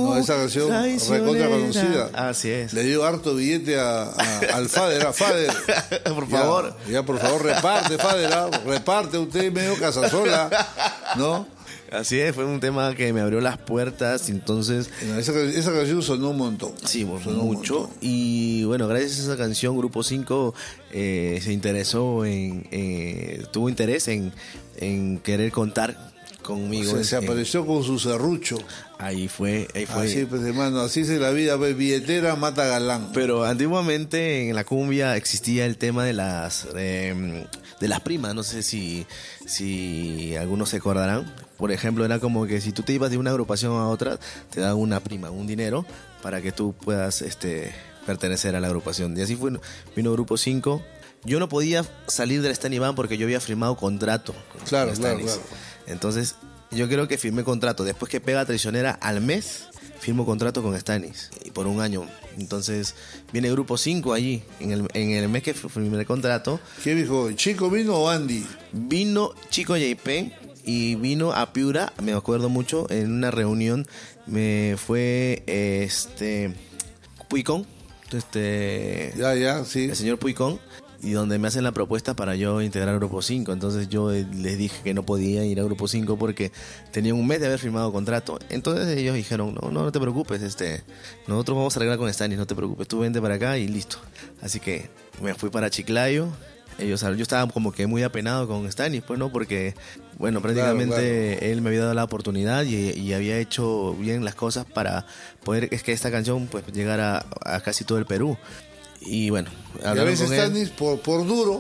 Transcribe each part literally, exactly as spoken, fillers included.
No, esa canción recontra conocida. Así es. Le dio harto billete a, a, al Fader, a Fader. Por favor. Ya, ya, por favor, reparte, Fader, ¿ah? Reparte, usted medio casasola, ¿no? Así es, fue un tema que me abrió las puertas, entonces... Esa, esa canción sonó un montón. Sí, sonó mucho. Un y bueno, gracias a esa canción, Grupo cinco eh, se interesó en... Eh, tuvo interés en, en querer contar conmigo. Se, en, se apareció en, con su serrucho. Ahí fue, ahí fue. Así, pues, hermano, así es la vida, pues, billetera mata galán. Pero antiguamente en la cumbia existía el tema de las eh, de las primas, no sé si, si algunos se acordarán. Por ejemplo, era como que si tú te ibas de una agrupación a otra, te daban una prima, un dinero, para que tú puedas este, pertenecer a la agrupación. Y así fue, vino Grupo cinco. Yo no podía salir del Stanley Band porque yo había firmado contrato con Claro, con claro, claro. Entonces, yo creo que firmé contrato. Después que Pega Traicionera, al mes, firmo contrato con Stanis. Y por un año. Entonces, viene Grupo cinco allí. En el, en el mes que firmé el contrato. ¿Qué dijo? ¿Chico vino o Andy? Vino Chico J P y vino a Piura, me acuerdo mucho, en una reunión. Me fue este Puicón. Este, ya, ya, sí. El señor Puicón. Y donde me hacen la propuesta para yo integrar Grupo cinco. Entonces yo les dije que no podía ir a Grupo cinco porque tenía un mes de haber firmado contrato. Entonces ellos dijeron, no, no, no te preocupes, este, nosotros vamos a arreglar con Stanis, no te preocupes, tú vente para acá y listo. Así que me fui para Chiclayo. Ellos, yo estaba como que muy apenado con Stanis, pues no, porque bueno, prácticamente claro, claro. él me había dado la oportunidad y, y había hecho bien las cosas para poder, es que esta canción pues llegara a, a casi todo el Perú. Y bueno, y a veces Stanis por, por duro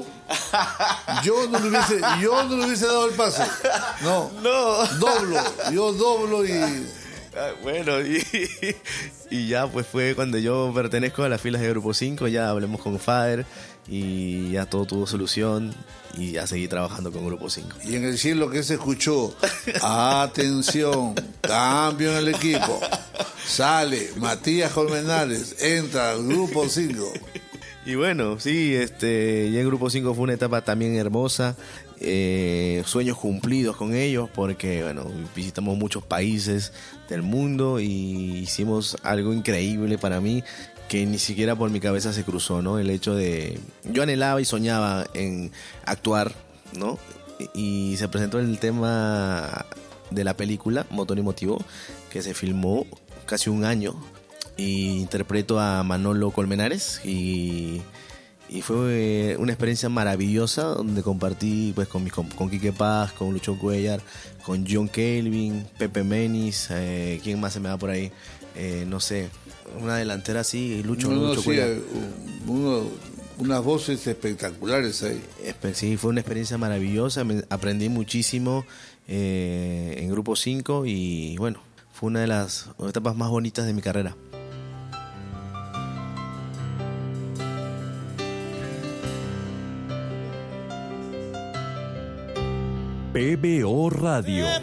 yo no le hubiese yo no le hubiese dado el pase. No, no. doblo, yo doblo y ah, bueno, y, y ya pues fue cuando yo pertenezco a las filas de Grupo cinco, ya hablemos con Fader y ya todo tuvo solución y ya seguí trabajando con Grupo cinco. Y en el cielo que se escuchó, atención, cambio en el equipo. Sale Matías Colmenares, entra al Grupo cinco. Y bueno, sí, este, ya en Grupo cinco fue una etapa también hermosa, eh, sueños cumplidos con ellos, porque bueno, visitamos muchos países del mundo y hicimos algo increíble para mí, que ni siquiera por mi cabeza se cruzó, ¿no? El hecho de... Yo anhelaba y soñaba en actuar, ¿no? Y se presentó el tema de la película Motor y Motivo, que se filmó casi un año, y interpreto a Manolo Colmenares y, y fue una experiencia maravillosa donde compartí pues con, mis, con, con Quique Paz, con Lucho Cuellar, con John Kelvin, Pepe Menis, eh, ¿quién más se me va por ahí? Eh, no sé, una delantera así, Lucho, no, no, Lucho sí, Cuellar. Uno, unas voces espectaculares ahí. Sí, fue una experiencia maravillosa, me aprendí muchísimo eh, en Grupo cinco y bueno, fue una de las etapas más bonitas de mi carrera. P B O Radio.